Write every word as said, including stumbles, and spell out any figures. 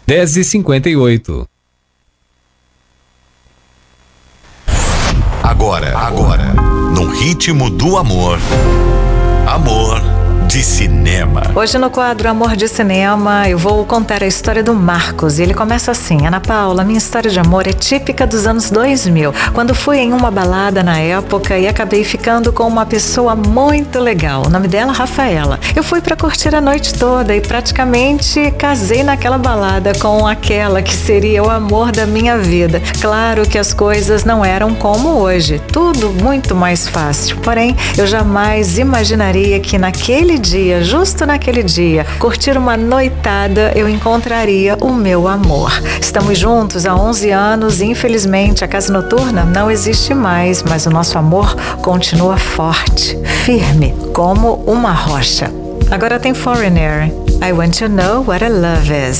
dez e cinquenta e oito. Agora, agora, no ritmo do amor, amor de cinema. Hoje no quadro Amor de Cinema eu vou contar a história do Marcos e ele começa assim: Ana Paula, minha história de amor é típica dos anos dois mil, quando fui em uma balada na época e acabei ficando com uma pessoa muito legal, o nome dela Rafaela. Eu fui pra curtir a noite toda e praticamente casei naquela balada com aquela que seria o amor da minha vida. Claro que as coisas não eram como hoje, tudo muito mais fácil, porém eu jamais imaginaria que naquele dia, justo naquele dia, curtir uma noitada, eu encontraria o meu amor. Estamos juntos há onze anos e infelizmente a casa noturna não existe mais, mas o nosso amor continua forte, firme, como uma rocha. Agora tem Foreigner. I want to know what a love is.